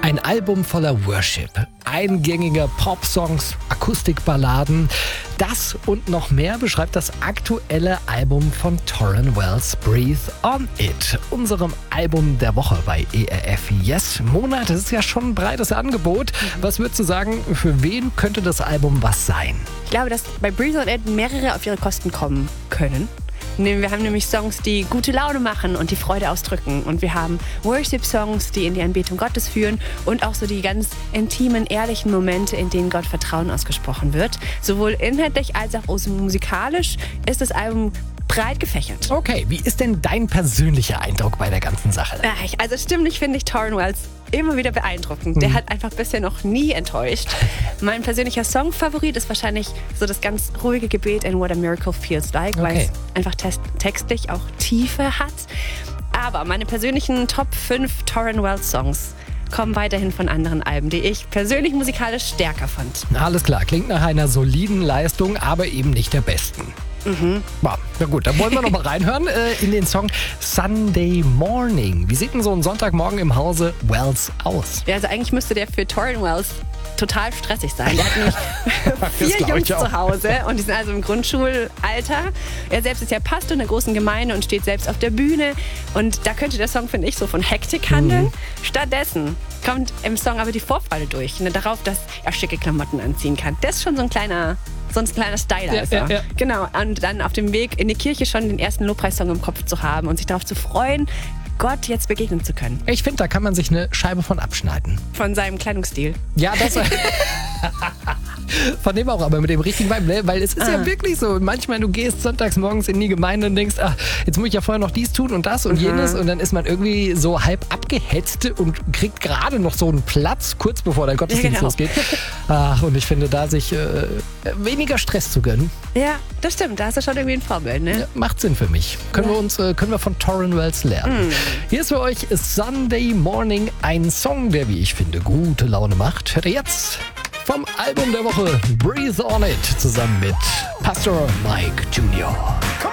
Ein Album voller Worship, eingängige Pop-Songs, Akustikballaden. Das und noch mehr beschreibt das aktuelle Album von Tauren Wells, Breathe on It, unserem Album der Woche bei ERF Yes Monat. Das ist ja schon ein breites Angebot. Was würdest du sagen, für wen könnte das Album was sein? Ich glaube, dass bei Breathe on It mehrere auf ihre Kosten kommen können. Wir haben nämlich Songs, die gute Laune machen und die Freude ausdrücken. Und wir haben Worship-Songs, die in die Anbetung Gottes führen. Und auch so die ganz intimen, ehrlichen Momente, in denen Gott Vertrauen ausgesprochen wird. Sowohl inhaltlich als auch musikalisch ist das Album breit gefächert. Okay, wie ist denn dein persönlicher Eindruck bei der ganzen Sache? Also stimmlich finde ich Tauren Wells immer wieder beeindruckend. Der hat einfach bisher noch nie enttäuscht. Mein persönlicher Songfavorit ist wahrscheinlich so das ganz ruhige Gebet in What a Miracle Feels Like, weil es einfach textlich auch Tiefe hat. Aber meine persönlichen Top 5 Tauren Wells Songs kommen weiterhin von anderen Alben, die ich persönlich musikalisch stärker fand. Alles klar, klingt nach einer soliden Leistung, aber eben nicht der besten. Na gut, dann wollen wir noch mal reinhören in den Song Sunday Morning. Wie sieht denn so ein Sonntagmorgen im Hause Wells aus? Ja, also eigentlich müsste der für Tauren Wells total stressig sein. Der hat nämlich 4 Jungs zu Hause und die sind also im Grundschulalter. Er selbst ist ja Pastor in der großen Gemeinde und steht selbst auf der Bühne. Und da könnte der Song, finde ich, so von Hektik handeln. Stattdessen kommt im Song aber die Vorfreude durch. Darauf, dass er schicke Klamotten anziehen kann. Das ist schon so ein kleiner Styler. Ja. Genau, und dann auf dem Weg in die Kirche schon den ersten Lobpreissong im Kopf zu haben und sich darauf zu freuen, Gott jetzt begegnen zu können. Ich finde, da kann man sich eine Scheibe von abschneiden. Von seinem Kleidungsstil. Ja, das von dem auch, aber mit dem richtigen Vibe, ne? Weil es ist ja wirklich so, manchmal du gehst sonntags morgens in die Gemeinde und denkst, jetzt muss ich ja vorher noch dies tun und das und jenes und dann ist man irgendwie so halb abgehetzt und kriegt gerade noch so einen Platz, kurz bevor der Gottesdienst losgeht. Und ich finde, da sich weniger Stress zu gönnen. Ja, das stimmt, da hast du schon irgendwie ein Vorbild, ne? Ja, macht Sinn für mich. Können wir von Tauren Wells lernen. Hier ist für euch Sunday Morning, ein Song, der, wie ich finde, gute Laune macht. Hört ihr jetzt vom Album der Woche Breathe on It zusammen mit Pastor Mike Jr.